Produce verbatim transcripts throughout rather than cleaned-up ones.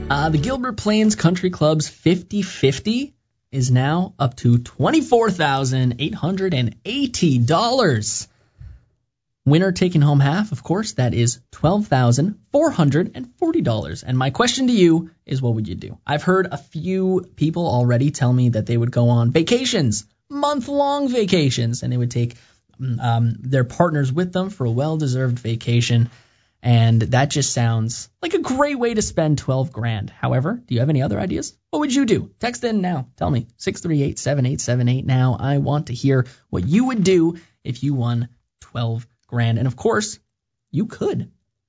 Uh, the Gilbert Plains Country Club's fifty fifty is now up to twenty-four thousand eight hundred eighty dollars. Winner taking home half, of course, that is twelve thousand four hundred forty dollars. And my question to you is, what would you do? I've heard a few people already tell me that they would go on vacations, month-long vacations, and they would take um, their partners with them for a well-deserved vacation. And that just sounds like a great way to spend twelve grand. However, do you have any other ideas? What would you do? Text in now. Tell me. six three eight, seven eight seven eight now. I want to hear what you would do if you won twelve grand. And of course, you could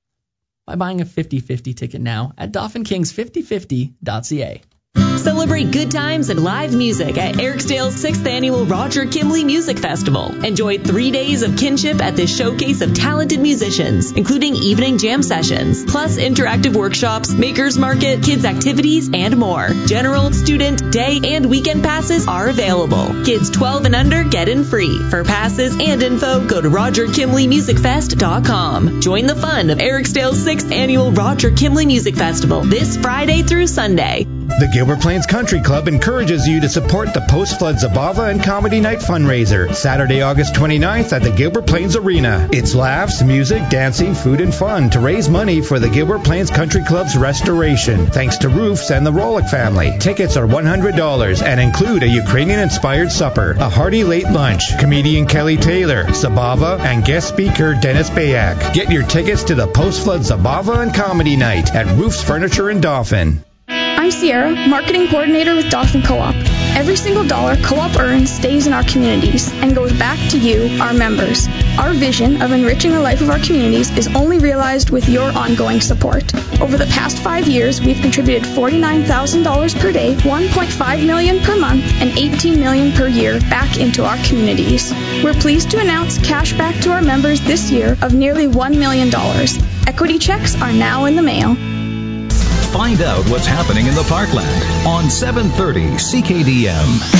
by buying a fifty fifty ticket now at Dauphin Kings fifty fifty dot c a. Celebrate good times and live music at Eriksdale's sixth Annual Roger Kimley Music Festival. Enjoy three days of kinship at this showcase of talented musicians, including evening jam sessions, plus interactive workshops, makers market, kids activities, and more. General, student, day, and weekend passes are available. Kids twelve and under get in free. For passes and info, go to roger kimley music fest dot com. Join the fun of Eriksdale's sixth Annual Roger Kimley Music Festival this Friday through Sunday. The Gilbert Plains Country Club encourages you to support the Post-Flood Zabava and Comedy Night fundraiser, Saturday, August twenty-ninth at the Gilbert Plains Arena. It's laughs, music, dancing, food, and fun to raise money for the Gilbert Plains Country Club's restoration, thanks to Roofs and the Rolick family. Tickets are one hundred dollars and include a Ukrainian-inspired supper, a hearty late lunch, comedian Kelly Taylor, Zabava, and guest speaker Dennis Bayak. Get your tickets to the Post-Flood Zabava and Comedy Night at Roofs Furniture in Dauphin. I'm Sierra, Marketing Coordinator with Dauphin Co-op. Every single dollar Co-op earns stays in our communities and goes back to you, our members. Our vision of enriching the life of our communities is only realized with your ongoing support. Over the past five years, we've contributed forty-nine thousand dollars per day, one point five million dollars per month, and eighteen million dollars per year back into our communities. We're pleased to announce cash back to our members this year of nearly one million dollars. Equity checks are now in the mail. Find out what's happening in the Parkland on seven thirty C K D M.